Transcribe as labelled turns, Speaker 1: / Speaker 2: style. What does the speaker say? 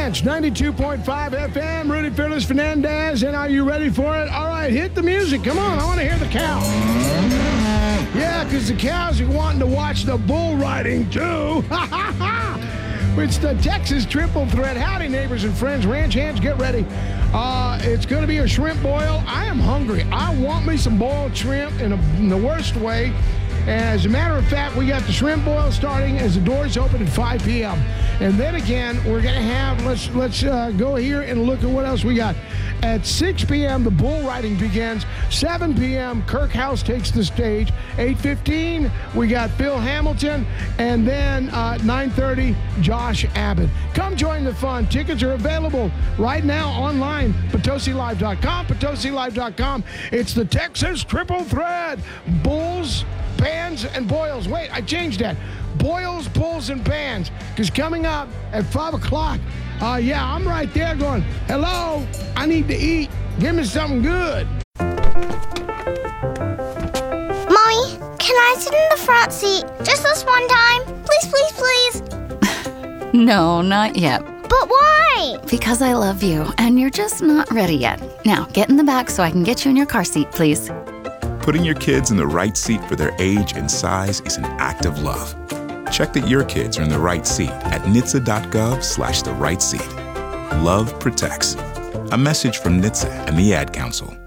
Speaker 1: Ranch, 92.5 FM. Rudy Fearless Fernandez, and are you ready for it? All right, hit the music. Come on, I want to hear the cow. Yeah, because the cows are wanting to watch the bull riding, too. It's the Texas Triple Threat. Howdy, neighbors and friends. Ranch hands, get ready. It's going to be a shrimp boil. I am hungry. I want me some boiled shrimp in the worst way. As a matter of fact, we got the shrimp boil starting as the doors open at 5 p.m. And then again, we're going to have, let's go here and look at what else we got. At 6 p.m., the bull riding begins. 7 p.m., Kirk House takes the stage. 8:15, we got Phil Hamilton. And then 9:30, Josh Abbott. Come join the fun. Tickets are available right now online. PotosiLive.com, PotosiLive.com. It's the Texas Triple Threat. Bulls, pans, and boils. Wait, I changed that. Boils, bulls, and pans. Because coming up at 5 o'clock, I'm right there going, hello, I need to eat. Give me something good.
Speaker 2: Mommy, can I sit in the front seat just this one time? Please, please, please.
Speaker 3: No, not yet.
Speaker 2: But why?
Speaker 3: Because I love you, and you're just not ready yet. Now, get in the back so I can get you in your car seat, please.
Speaker 4: Putting your kids in the right seat for their age and size is an act of love. Check that your kids are in the right seat at NHTSA.gov/the right seat. Love protects. A message from NHTSA and the Ad Council.